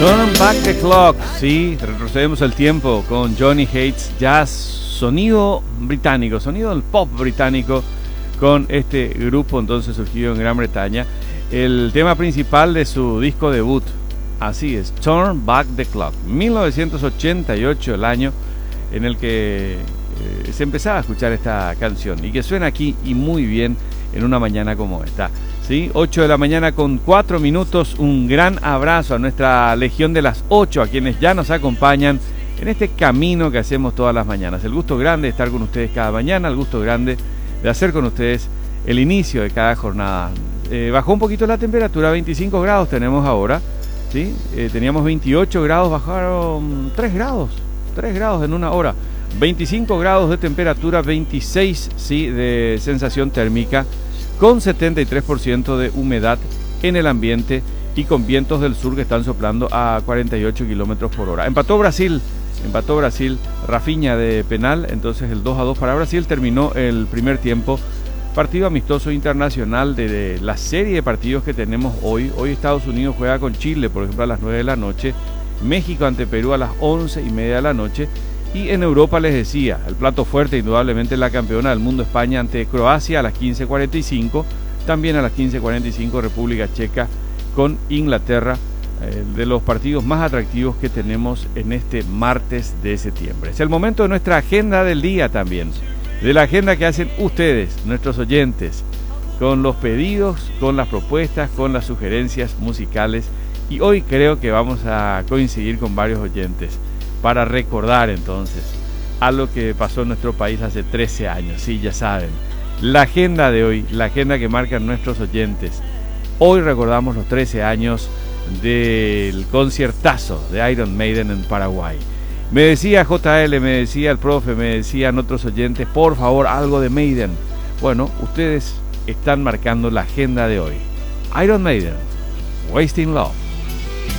Turn Back the Clock, sí, retrocedemos el tiempo con Johnny Hates, jazz, sonido británico, sonido del pop británico, con este grupo entonces surgido en Gran Bretaña. El tema principal de su disco debut, así es, Turn Back the Clock, 1988, el año en el que se empezaba a escuchar esta canción y que suena aquí y muy bien en una mañana como esta. ¿Sí? 8 de la mañana con 4 minutos, un gran abrazo a nuestra legión de las 8, a quienes ya nos acompañan en este camino que hacemos todas las mañanas. El gusto grande de estar con ustedes cada mañana, el gusto grande de hacer con ustedes el inicio de cada jornada. Bajó un poquito la temperatura, 25 grados tenemos ahora, ¿sí? Teníamos 28 grados, bajaron 3 grados en una hora. 25 grados de temperatura, 26 ¿sí? de sensación térmica, con 73% de humedad en el ambiente y con vientos del sur que están soplando a 48 kilómetros por hora. Empató Brasil, Rafinha de penal, entonces el 2-2 para Brasil. Terminó el primer tiempo, partido amistoso internacional de la serie de partidos que tenemos hoy. Hoy Estados Unidos juega con Chile, por ejemplo, a las 9 de la noche, México ante Perú a las 11:30 de la noche. Y en Europa les decía, el plato fuerte indudablemente la campeona del mundo España ante Croacia a las 15:45, también a las 15:45 República Checa con Inglaterra, de los partidos más atractivos que tenemos en este martes de septiembre. Es el momento de nuestra agenda del día también, de la agenda que hacen ustedes, nuestros oyentes, con los pedidos, con las propuestas, con las sugerencias musicales, y hoy creo que vamos a coincidir con varios oyentes para recordar entonces a lo que pasó en nuestro país hace 13 años. Sí, ya saben, la agenda de hoy, la agenda que marcan nuestros oyentes. Hoy recordamos los 13 años del conciertazo de Iron Maiden en Paraguay. Me decía JL, me decía el profe, me decían otros oyentes, por favor, algo de Maiden. Bueno, ustedes están marcando la agenda de hoy. Iron Maiden, Wasting Love.